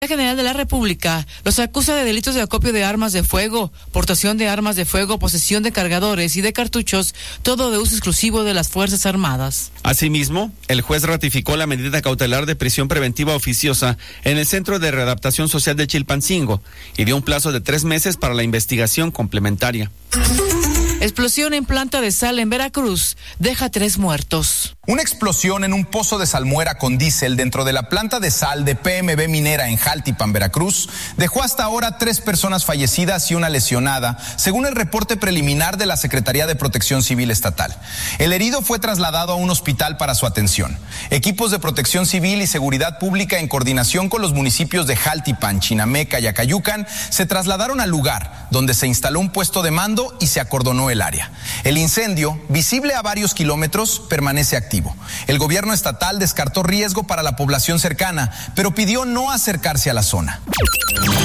General de la República los acusa de delitos de acopio de armas de fuego, portación de armas de fuego, posesión de cargadores y de cartuchos, todo de uso exclusivo de las Fuerzas Armadas. Asimismo, el juez ratificó la medida cautelar de prisión preventiva oficiosa en el Centro de Readaptación Social de Chilpancingo y dio un plazo de 3 meses para la investigación complementaria. Explosión en planta de sal en Veracruz deja 3 muertos. Una explosión en un pozo de salmuera con diésel dentro de la planta de sal de PMB Minera en Jaltipan, Veracruz, dejó hasta ahora 3 personas fallecidas y una lesionada, según el reporte preliminar de la Secretaría de Protección Civil Estatal. El herido fue trasladado a un hospital para su atención. Equipos de protección civil y seguridad pública, en coordinación con los municipios de Jaltipan, Chinameca y Acayucan, se trasladaron al lugar, donde se instaló un puesto de mando y se acordonó el área. El incendio, visible a varios kilómetros, permanece activo. El gobierno estatal descartó riesgo para la población cercana, pero pidió no acercarse a la zona.